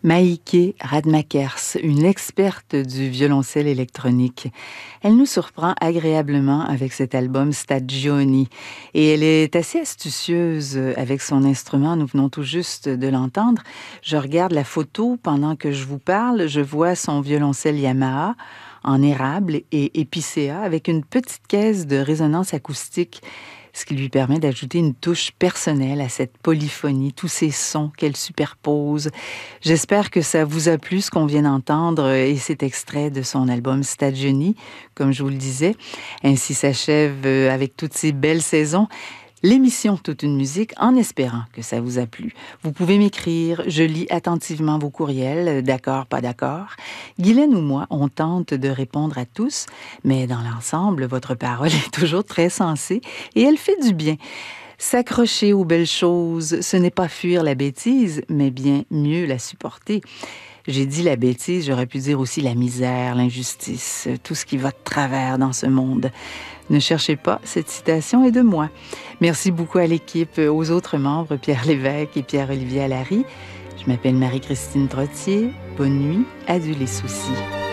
Maïké Radmakers, une experte du violoncelle électronique. Elle nous surprend agréablement avec cet album Stagioni et elle est assez astucieuse avec son instrument, nous venons tout juste de l'entendre. Je regarde la photo pendant que je vous parle, je vois son violoncelle Yamaha en érable et épicéa avec une petite caisse de résonance acoustique, ce qui lui permet d'ajouter une touche personnelle à cette polyphonie, tous ces sons qu'elle superpose. J'espère que ça vous a plu ce qu'on vient d'entendre et cet extrait de son album Stagioni, comme je vous le disais. Ainsi s'achève avec toutes ces belles saisons l'émission Toute une musique, en espérant que ça vous a plu. Vous pouvez m'écrire, je lis attentivement vos courriels, d'accord, pas d'accord. Guylaine ou moi, on tente de répondre à tous, mais dans l'ensemble, votre parole est toujours très sensée et elle fait du bien. S'accrocher aux belles choses, ce n'est pas fuir la bêtise, mais bien mieux la supporter. J'ai dit la bêtise, j'aurais pu dire aussi la misère, l'injustice, tout ce qui va de travers dans ce monde. Ne cherchez pas, cette citation est de moi. Merci beaucoup à l'équipe, aux autres membres, Pierre Lévesque et Pierre-Olivier Allary. Je m'appelle Marie-Christine Trottier. Bonne nuit, adieu les soucis.